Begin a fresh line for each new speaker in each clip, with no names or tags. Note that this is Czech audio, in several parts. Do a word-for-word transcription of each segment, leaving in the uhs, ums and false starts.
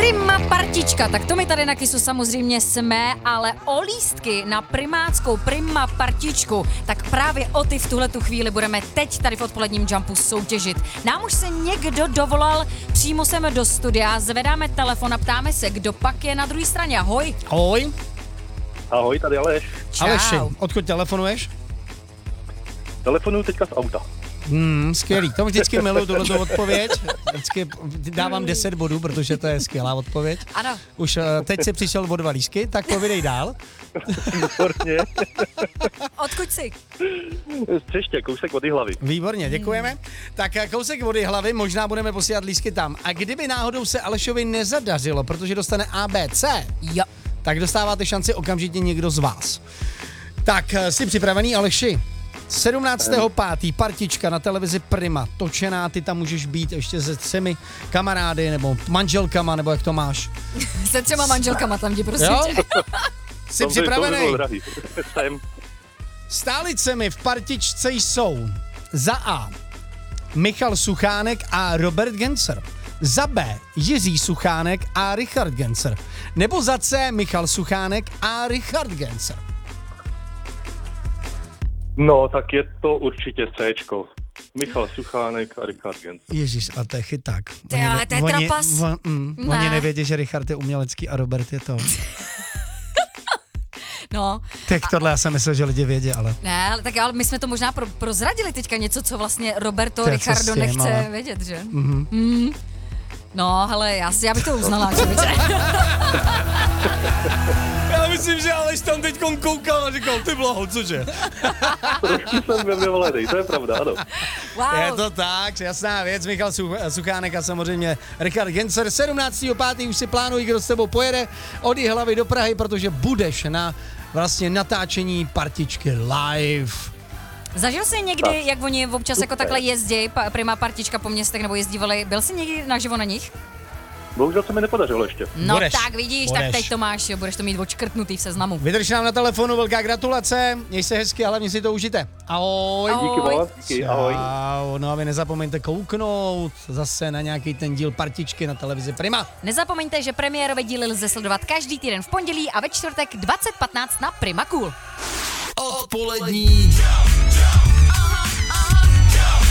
Prima partička, tak to my tady na Kisu samozřejmě jsme, ale o lístky na primáckou Prima partičku, tak právě o ty v tuhletu chvíli budeme teď tady v odpoledním Jumpu soutěžit. Nám už se někdo dovolal přímo sem do studia, zvedáme telefon a ptáme se, kdo pak je na druhé straně. Ahoj.
Ahoj.
Ahoj, tady Aleš.
Čau.
Aleši, odkud telefonuješ?
Telefonuju teďka z auta.
Hmm, skvělý, to vždycky miluju tuto odpověď. Vždycky dávám deset bodů, protože to je skvělá odpověď.
Ano.
Už uh, teď si přišel o dva lístky, tak povídej dál.
Výborně.
Odkud jsi?
Z Třeště, kousek od hlavy.
Výborně, děkujeme. Tak uh, kousek vody hlavy, možná budeme posílat lístky tam. A kdyby náhodou se Alešovi nezadařilo, protože dostane A B C,
Jo.
tak dostáváte šanci okamžitě někdo z vás. Tak uh, jsi připravený, Aleši? sedmnáctého pátého partička na televizi Prima, točená, ty tam můžeš být ještě se třemi kamarády nebo manželkama, nebo jak to máš.
Se třema manželkama tam ti prosím
Jo?
tě.
Jsi
To by-
připravený?
To by bylo drahý. Jsem.
Stálicemi v partičce jsou za A Michal Suchánek a Robert Gencer, za B Jiří Suchánek a Richard Gencer, nebo za C Michal Suchánek a Richard Gencer.
No, tak je to určitě Cčko. Michal Suchánek a Richard Gens.
Ježíš, a to je chyták.
Ty, ale to je
oni,
trapas.
Oni, mm,
Ne.
oni nevědí, že Richard je umělecký a Robert je to.
No.
Tak tohle já jsem myslel, že lidi vědí, ale...
Ne, ale tak ale my jsme to možná pro, prozradili teďka něco, co vlastně Roberto
To je co
Richardo
s tím,
nechce
ale-
vědět, že? Mm-hmm. Mm. No, hele, já, si, já bych to uznala, že
Já myslím, že Aleš tam teď koukal a říkal, ty blaho, cože?
Trošku jsem vyvalený, to je pravda, ano.
Wow.
Je to tak, jasná věc, Michal Suchánek a samozřejmě Richard Gencer. sedmnáctého pátého už si plánují, kdo s tebou pojede od Jihlavy do Prahy, protože budeš na vlastně natáčení partičky live.
Zažil jsi někdy, jak oni občas jako takhle jezdí, pa, Prima partička po městech nebo jezdívali, byl jsi někdy naživo na nich?
Bohužel se mi nepodařilo ještě.
No
Budeš,
tak vidíš,
budeš.
tak teď to máš, jo, budeš to mít odškrtnutý v seznamu.
Vydrž nám na telefonu, velká gratulace, měj se hezky a hlavně si to užijte. Ahoj.
Ahoj.
Díky moc, díky, ahoj.
Čau, no a vy nezapomeňte kouknout zase na nějaký ten díl partičky na televizi Prima.
Nezapomeňte, že premiérové díly lze sledovat každý týden v pondělí a ve čtvrtek dvacet patnáct na Prima Cool.
Odpolední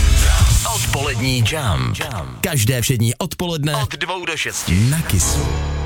Odpolední Jump. Každé všední odpoledne od dvou do šesti na Kisu.